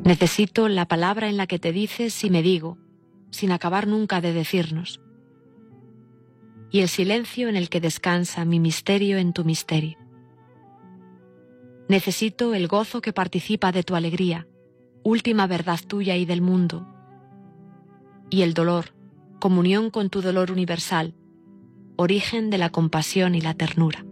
Necesito la palabra en la que te dices y me digo, sin acabar nunca de decirnos. Y el silencio en el que descansa mi misterio en tu misterio. Necesito el gozo que participa de tu alegría, última verdad tuya y del mundo. Y el dolor, comunión con tu dolor universal, origen de la compasión y la ternura.